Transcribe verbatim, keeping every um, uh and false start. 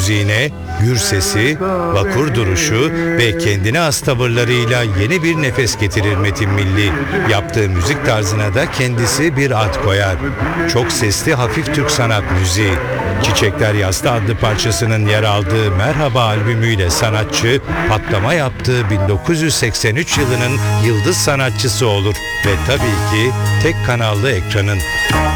müziğine, gür sesi, vakur duruşu ve kendine has tavırlarıyla yeni bir nefes getirir Metin Milli. Yaptığı müzik tarzına da kendisi bir ad koyar. Çok sesli hafif Türk sanat müziği. Çiçekler Yaslı adlı parçasının yer aldığı Merhaba albümüyle sanatçı patlama yaptığı bin dokuz yüz seksen üç yılının yıldız sanatçısı olur ve tabii ki tek kanallı ekranın.